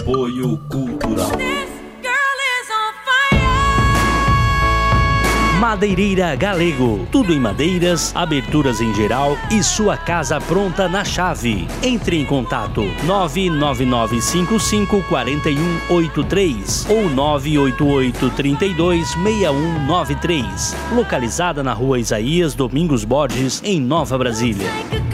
Apoio Cultural. Madeireira Galego. Tudo em madeiras, aberturas em geral e sua casa pronta na chave. Entre em contato 999554183 ou 988326193. Localizada na Rua Isaías Domingos Borges, em Nova Brasília.